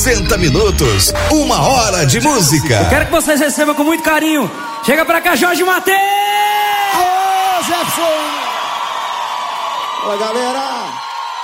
60 minutos, 1 hora de música. Eu quero que vocês recebam com muito carinho. Chega pra cá, Jorge Mateus! Ô, Jefferson! Fala, galera!